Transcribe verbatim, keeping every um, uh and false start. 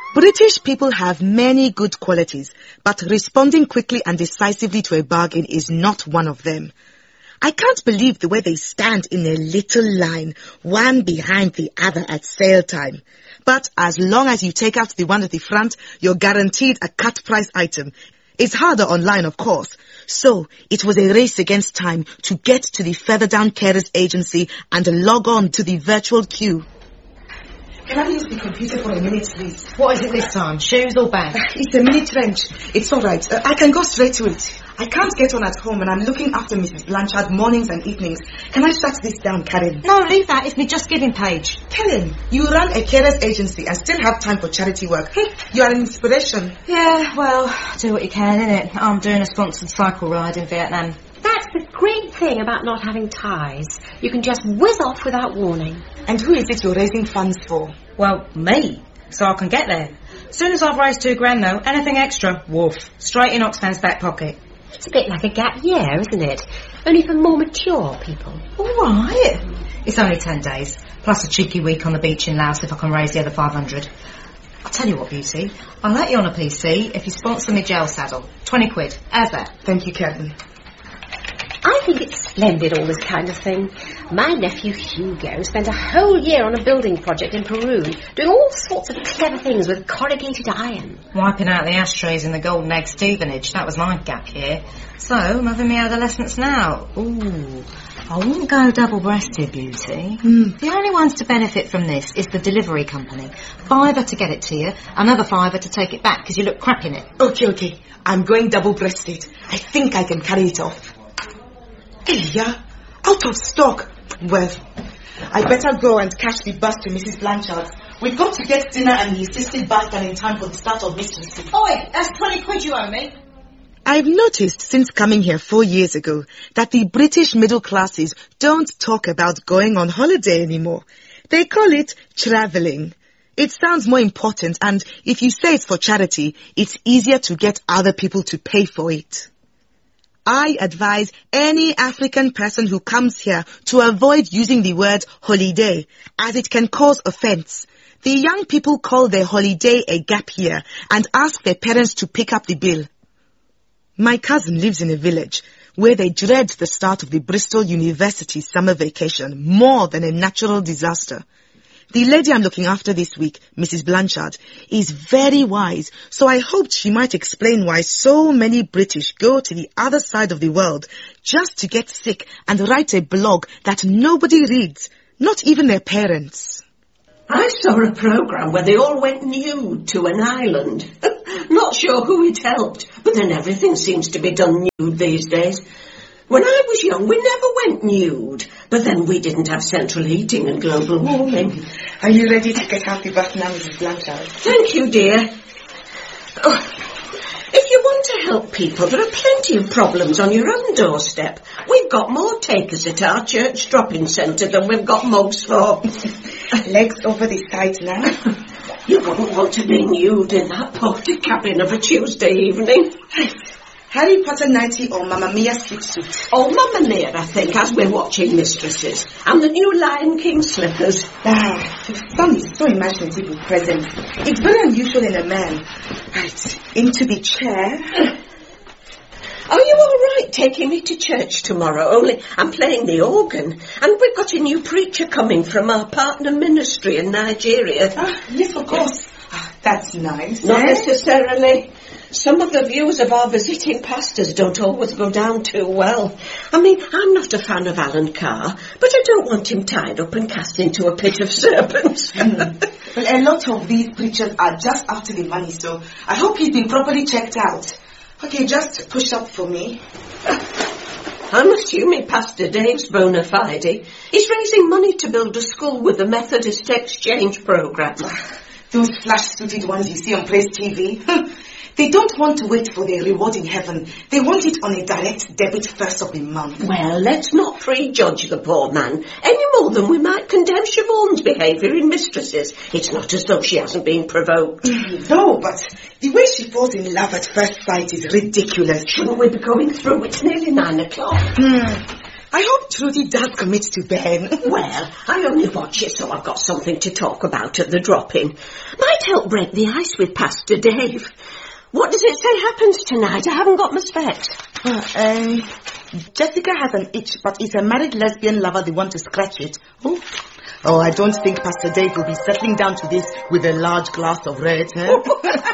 British people have many good qualities, but responding quickly and decisively to a bargain is not one of them. I can't believe the way they stand in a little line, one behind the other at sale time. But as long as you take out the one at the front, you're guaranteed a cut price item. It's harder online, of course. So it was a race against time to get to the Featherdown Carers Agency and log on to the virtual queue. Can I use the computer for a minute, please? What is it this time? Shoes or bag? Uh, it's a mini trench. It's all right. Uh, I can go straight to it. I can't get on at home and I'm looking after Missus Blanchard mornings and evenings. Can I shut this down, Karen? No, leave that. It's me Just Giving page. Karen, you run a carers agency and still have time for charity work. You are an inspiration. Yeah, well, do what you can, innit? I'm doing a sponsored cycle ride in Vietnam. That's the great thing about not having ties. You can just whiz off without warning. And who is it you're raising funds for? Well, me. So I can get there. As soon as I've raised two grand, though, anything extra, woof, straight in Oxfam's back pocket. It's a bit like a gap year, isn't it? Only for more mature people. All right. It's only ten days, plus a cheeky week on the beach in Laos if I can raise the other five hundred. I'll tell you what, Beauty. I'll let you on a P C if you sponsor me gel saddle. twenty quid. How's that? Thank you, Karen. I think it's splendid, all this kind of thing. My nephew Hugo spent a whole year on a building project in Peru, doing all sorts of clever things with corrugated iron. Wiping out the ashtrays in the Golden Egg Stevenage, that was my gap year. So, I'm having me adolescence now. Ooh, I wouldn't go double-breasted, Beauty. Mm. The only ones to benefit from this is the delivery company. Fiver to get it to you, another fiver to take it back because you look crap in it. Okay, okay. I'm going double-breasted. I think I can carry it off. Yeah, out of stock. Well, I better go and catch the bus to Missus Blanchard. We've got to get dinner and the assisted bath done in time for the start of Mistresses. Oi, that's twenty quid you owe me. I've noticed since coming here four years ago that the British middle classes don't talk about going on holiday anymore. They call it travelling. It sounds more important, and if you say it's for charity, it's easier to get other people to pay for it. I advise any African person who comes here to avoid using the word holiday, as it can cause offence. The young people call their holiday a gap year and ask their parents to pick up the bill. My cousin lives in a village where they dread the start of the Bristol University summer vacation more than a natural disaster. The lady I'm looking after this week, Missus Blanchard, is very wise, so I hoped she might explain why so many British go to the other side of the world just to get sick and write a blog that nobody reads, not even their parents. I saw a programme where they all went nude to an island. Not sure who it helped, but then everything seems to be done nude these days. When I was young, we never went nude, but then we didn't have central heating and global warming. Are you ready to get out the bath now, Missus Blanchard? Thank you, dear. Oh, if you want to help people, there are plenty of problems on your own doorstep. We've got more takers at our church drop-in centre than we've got mugs for. Legs over the side now. You wouldn't want to be nude in that porter cabin of a Tuesday evening. Harry Potter ninety or Mamma Mia slip suit? Oh, Mamma Mia, I think, as we're watching Mistresses. And the new Lion King slippers. Ah, the sun is so imaginative with presents. It's very unusual in a man. Right, into the chair. Are you all right taking me to church tomorrow? Only I'm playing the organ. And we've got a new preacher coming from our partner ministry in Nigeria. Ah, yes, of course. Ah, that's nice. Not eh? necessarily. Some of the views of our visiting pastors don't always go down too well. I mean, I'm not a fan of Alan Carr, but I don't want him tied up and cast into a pit of serpents. Mm. Well, a lot of these preachers are just after the money, so I hope he's been properly checked out. Okay, just push up for me. I'm assuming Pastor Dave's bona fide. He's raising money to build a school with the Methodist Exchange Programme. Those flash-suited ones you see on Praise T V. They don't want to wait for their reward in heaven. They want it on a direct debit first of the month. Well, let's not prejudge the poor man, any more than we might condemn Siobhan's behaviour in Mistresses. It's not as though she hasn't been provoked. No, but the way she falls in love at first sight is ridiculous. Shouldn't we be going through? It's nearly nine o'clock. Hmm. I hope Trudy does commit to Ben. Well, I only watch it so I've got something to talk about at the drop-in. Might help break the ice with Pastor Dave. What does it say happens tonight? I haven't got my specs. Uh, um, Jessica has an itch, but it's a married lesbian lover they want to scratch it. Oh. Oh, I don't think Pastor Dave will be settling down to this with a large glass of red, eh?